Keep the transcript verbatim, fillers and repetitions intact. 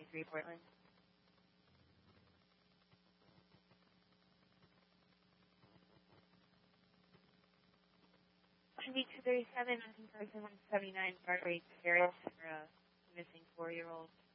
three, Portland. Should be two thirty-seven, missing person one seventy-nine, heart rate Paris for a missing four-year-old.